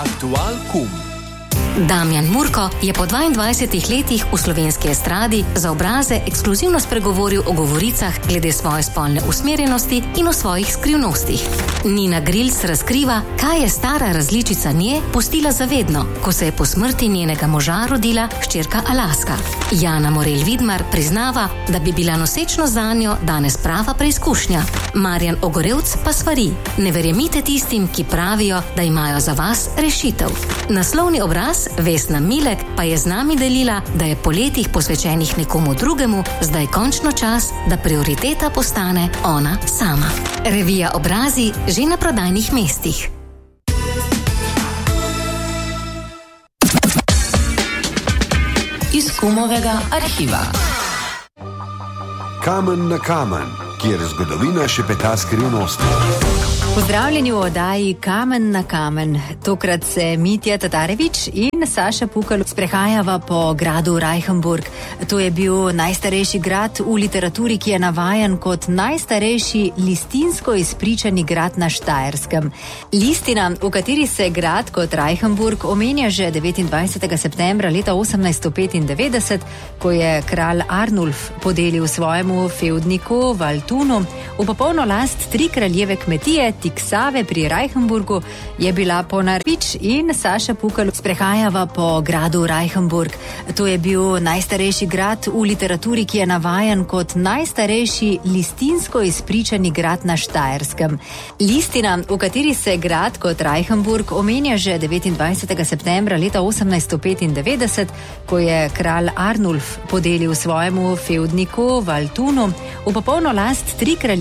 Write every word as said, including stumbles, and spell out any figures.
Aktual kum. Damjan Murko je po dvaindvajsetih letih v slovenski estradi za obraze ekskluzivno spregovoril o govoricah glede svoje spolne usmerjenosti in o svojih skrivnostih. Nina Grilc razkriva, kaj je stara različica nje pustila zavedno, ko se je po smrti njenega moža rodila hčerka Alaska. Jana Morel Vidmar priznava, da bi bila nosečnost zanjo danes prava preizkušnja. Marjan Ogorevc pa svari: ne verjemite tistim, ki pravijo, da imajo za vas rešitev. Naslovni obraz Vesna Milek pa je z nami delila, da je po letih posvečenih nekomu drugemu zdaj končno čas, da prioriteta postane ona sama. Revija Obrazi že na prodajnih mestih. Iz Kumovega arhiva. Kamen na kamen, kjer zgodovina šepeta skrivnosti. Pozdravljeni v oddaji Kamen na kamen. Tokrat se Mitja Tatarevič in Saša Pukl sprehajava po gradu Reichenburg. To je bil najstarejši grad v literaturi, ki je navajan kot najstarejši listinsko izpričani grad na Štajerskem. Listina, v kateri se grad kot Reichenburg omenja že devetindvajsetega septembra leta osemnajststo petindevetdeset, ko je kralj Arnulf podelil svojemu feudniku Valtunu v popolno last tri kraljeve kmetije Tiksave pri Reichenburgu, je bila Ponarvič in Saša Pukl sprehajava po gradu Reichenburg. To je bil najstarejši grad v literaturi, ki je navajan kot najstarejši listinsko izpričani grad na Štajerskem. Listina, v kateri se grad kot Reichenburg omenja že devetindvajsetega septembra leta osemnajststo petindevetdeset, ko je kralj Arnulf podelil svojemu feudniku Valtunu v popolno last tri kraljeve